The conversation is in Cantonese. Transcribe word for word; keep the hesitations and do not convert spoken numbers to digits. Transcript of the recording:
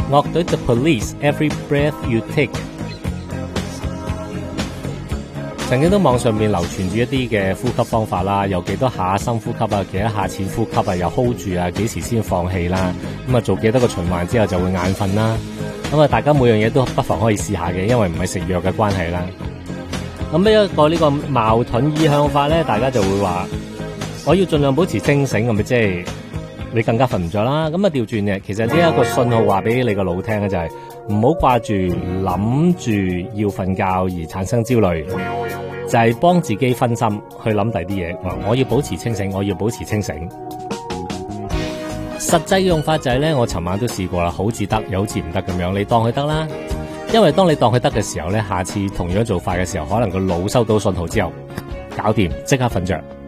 樂隊 The Police Every Breath You Take。曾經都網上面流傳住一啲嘅呼吸方法啦，有幾多下深呼吸啊，幾多下淺呼吸啊，又 hold 住啊，幾時先放氣啦，咁啊做幾多個循環之後就會眼瞓啦。咁啊大家每樣嘢都不妨可以試下嘅，因為唔係食藥嘅關係啦。咁呢一個呢個矛盾意向法咧，大家就會話我要盡量保持清醒，咁咪即係你更加瞓唔着啦。咁啊調轉嘅，其實呢一個信號話俾你個腦聽咧，就係唔好掛住諗住要瞓覺而產生焦慮，就係幫自己分心去諗第啲嘢。我要保持清醒，我要保持清醒。實際用法就係咧，我尋晚都試過啦，好似得又好似唔得咁樣。你當佢得啦，因為當你當佢得嘅時候咧，下次同樣做法嘅時候，可能個腦收到信號之後，搞掂，即刻瞓着。